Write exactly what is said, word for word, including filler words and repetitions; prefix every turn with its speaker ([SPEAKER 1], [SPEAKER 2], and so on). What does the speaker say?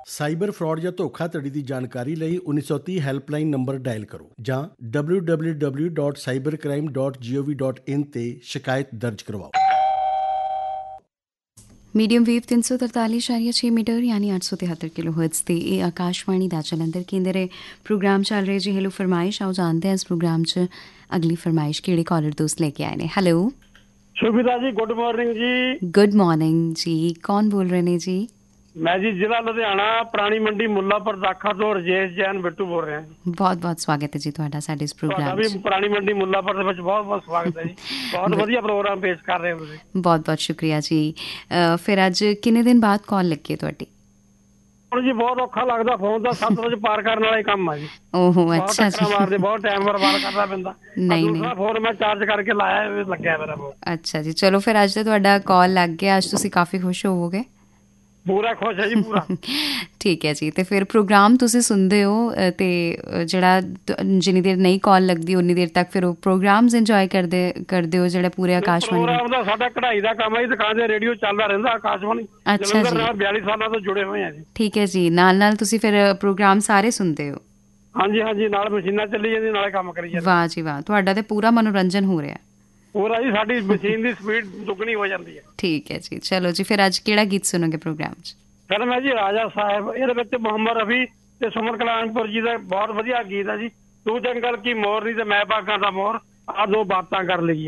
[SPEAKER 1] Cyber fraud ਜਾਂ ਧੋਖਾਧੜੀ ਦੀ ਜਾਣਕਾਰੀ ਲਈ ਉੱਨੀ ਸੌ ਤੀਹ ਹੈਲਪਲਾਈਨ ਨੰਬਰ ਡਾਇਲ ਕਰੋ ਜਾਂ W W W dot cyber crime dot gov dot in ਤੇ ਸ਼ਿਕਾਇਤ ਦਰਜ ਕਰਵਾਓ।
[SPEAKER 2] ਮੀਡੀਅਮ ਵੇਵ ਤਿੰਨ ਸੌ ਤਰਤਾਲੀ ਇਸ਼ਾਰੀਆ ਛੇ ਮੀਟਰ ਯਾਨੀ ਅੱਠ ਸੌ ਤਿਹੱਤਰ ਕਿਲੋ ਹਰਟਜ਼ ਤੇ ਇਹ ਆਕਾਸ਼ਵਾਣੀ ਦਾ ਜਲੰਧਰ ਕੇਂਦਰ ਹੈ। ਪ੍ਰੋਗਰਾਮ ਚੱਲ ਰਿਹਾ ਜੀ ਹੈਲੋ ਫਰਮਾਇਸ਼। ਆਓ ਜਾਣਦੇ ਹਾਂ ਇਸ ਪ੍ਰੋਗਰਾਮ 'ਚ ਅਗਲੀ ਫਰਮਾਇਸ਼ ਕਿਹੜੇ ਕਾਲਰ ਦੋਸਤ ਲੈ ਕੇ ਆਏ ਨੇ। ਹੈਲੋ
[SPEAKER 3] ਸੁਵਿਧਾ ਜੀ, ਗੁੱਡ ਮਾਰਨਿੰਗ ਜੀ।
[SPEAKER 2] ਗੁੱਡ ਮਾਰਨਿੰਗ ਜੀ, ਕੌਣ ਬੋਲ ਰਹੇ ਨੇ ਜੀ?
[SPEAKER 3] ਮੈਂ ਜੀ ਜ਼ਿਲ੍ਹਾ ਲੁਧਿਆਣਾ ਪੁਰਾਣੀ ਮੰਡੀ ਮੁੱਲਾਪੁਰ ਦਾਖਾ ਤੋਂ ਰਜੇਸ਼ ਜੈਨ ਬਿੱਟੂ ਬੋਲ ਰਿਹਾ ਜੀ।
[SPEAKER 2] ਬਹੁਤ ਬਹੁਤ ਸਵਾਗਤ ਹੈ ਜੀ ਤੁਹਾਡਾ ਸਾਡੇ ਇਸ ਪ੍ਰੋਗਰਾਮ 'ਚ।
[SPEAKER 3] ਤੁਹਾਡਾ ਵੀ ਪੁਰਾਣੀ ਮੰਡੀ ਮੁੱਲਾਪੁਰ ਦੇ ਵਿੱਚ ਬਹੁਤ ਬਹੁਤ ਸਵਾਗਤ ਹੈ ਜੀ। ਬਹੁਤ ਵਧੀਆ ਪ੍ਰੋਗਰਾਮ ਪੇਸ਼ ਕਰ ਰਹੇ ਹੋ ਤੁਸੀਂ।
[SPEAKER 2] ਬਹੁਤ ਬਹੁਤ ਸ਼ੁਕਰੀਆ ਜੀ। ਫਿਰ ਅੱਜ ਕਿੰਨੇ ਦਿਨ ਬਾਅਦ ਕਾਲ ਲੱਗੀ ਹੈ ਤੁਹਾਡੀ?
[SPEAKER 3] ਹੁਣ ਜੀ ਬਹੁਤ ਔਖਾ ਲੱਗਦਾ, ਫੋਨ ਦਾ ਸੱਤ ਵਜੇ ਪਾਰ ਕਰਨ ਵਾਲਾ ਹੀ ਕੰਮ ਆ ਜੀ।
[SPEAKER 2] ਓਹੋ ਅੱਛਾ ਜੀ,
[SPEAKER 3] ਮਾਰਦੇ ਬਹੁਤ ਟਾਈਮ ਬਰਬਾਦ ਕਰਨਾ ਪੈਂਦਾ।
[SPEAKER 2] ਨਹੀਂ ਨਹੀਂ,
[SPEAKER 3] ਫੋਨ ਮੈਂ ਚਾਰਜ ਕਰਕੇ ਲਾਇਆ, ਲੱਗਿਆ ਮੇਰਾ ਫੋਨ।
[SPEAKER 2] ਅੱਛਾ ਜੀ, ਚਲੋ ਫਿਰ ਅੱਜ ਤਾਂ ਤੁਹਾਡਾ ਕਾਲ ਲੱਗ ਗਿਆ। ਅੱਜ ਤੁਸੀਂ ਕਾਫੀ ਖੁਸ਼ ਹੋਵੋਗੇ।
[SPEAKER 3] ਪੂਰਾ ਖੁਸ਼ ਹੈ ਜੀ, ਪੂਰਾ।
[SPEAKER 2] ਠੀਕ ਹੈ ਜੀ। ਤੇ ਫਿਰ ਪ੍ਰੋਗਰਾਮ ਤੁਸੀਂ ਸੁਣਦੇ ਹੋ ਤੇ ਜਿਹੜਾ ਜਿੰਨੀ ਦੇਰ ਨਹੀਂ ਕਾਲ ਲੱਗਦੀ ਉਨੀ ਦੇਰ ਤੱਕ ਫਿਰ ਉਹ ਪ੍ਰੋਗਰਾਮਸ ਇੰਜੋਏ ਕਰਦੇ ਕਰਦੇ ਹੋ ਜਿਹੜਾ ਪੂਰੇ ਆਕਾਸ਼ਵਾਣੀ
[SPEAKER 3] ਪ੍ਰੋਗਰਾਮ ਦਾ? ਸਾਡਾ ਕਢਾਈ ਦਾ ਕੰਮ ਹੈ ਜੀ, ਦੁਕਾਨ ਤੇ ਰੇਡੀਓ ਚੱਲਦਾ ਰਹਿੰਦਾ ਆਕਾਸ਼ਵਾਣੀ।
[SPEAKER 2] ਅੱਛਾ ਜੀ,
[SPEAKER 3] ਨਾਲ ਬਿਆਲੀ ਸਾਲਾਂ ਤੋਂ ਜੁੜੇ ਹੋਏ ਆ ਜੀ।
[SPEAKER 2] ਠੀਕ ਹੈ ਜੀ। ਨਾਲ ਨਾਲ ਤੁਸੀਂ ਫਿਰ ਪ੍ਰੋਗਰਾਮ ਸਾਰੇ ਸੁਣਦੇ ਹੋ?
[SPEAKER 3] ਹਾਂਜੀ ਹਾਂਜੀ, ਨਾਲ ਮਸ਼ੀਨਾਂ ਚੱਲੀ ਜਾਂਦੀ, ਨਾਲੇ ਕੰਮ ਕਰੀ ਜਾਂਦੇ।
[SPEAKER 2] ਵਾਹ ਜੀ ਵਾਹ, ਤੁਹਾਡਾ ਤੇ ਪੂਰਾ ਮਨੋਰੰਜਨ ਹੋ ਰਿਹਾ।
[SPEAKER 3] ਪੂਰਾ ਜੀ, ਸਾਡੀ ਮਸ਼ੀਨ ਦੀ ਸਪੀਡ ਦੁੱਗਣੀ ਹੋ ਜਾਂਦੀ ਹੈ। ਠੀਕ
[SPEAKER 2] ਹੈ ਜੀ, ਚਲੋ ਜੀ। ਫਿਰ ਅੱਜ ਕਿਹੜਾ ਗੀਤ ਸੁਣੋਗੇ ਪ੍ਰੋਗਰਾਮ 'ਚ?
[SPEAKER 3] ਫਿਲਮ ਹੈ ਜੀ ਰਾਜਾ ਸਾਹਿਬ। ਇਹਦੇ ਵਿੱਚ ਮੁਹੰਮਦ ਰਫੀ ਤੇ ਸੁਮਨ ਕਲਾਨਪੁਰ ਜੀ ਦਾ ਬਹੁਤ ਵਧੀਆ ਗੀਤ ਹੈ ਜੀ। ਤੂੰ ਜੰਗਲ ਕੀ ਮੋਰ ਨਹੀਂ ਤੇ ਮੈਂ ਬਾਗਾਂ ਦਾ ਮੋਰ, ਆਹ ਦੋ ਬਾਤਾਂ ਕਰ ਲਈਏ।